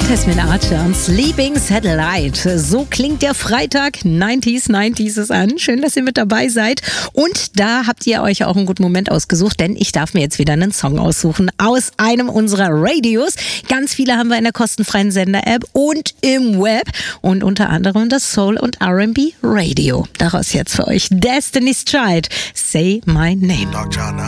Jasmine Archer und Sleeping Satellite. So klingt der Freitag. 90s ist an. Schön, dass ihr mit dabei seid. Und da habt ihr euch auch einen guten Moment ausgesucht, denn ich darf mir jetzt wieder einen Song aussuchen aus einem unserer Radios. Ganz viele haben wir in der kostenfreien Sender-App und im Web. Und unter anderem das Soul- und R&B Radio. Daraus jetzt für euch Destiny's Child. Say My Name.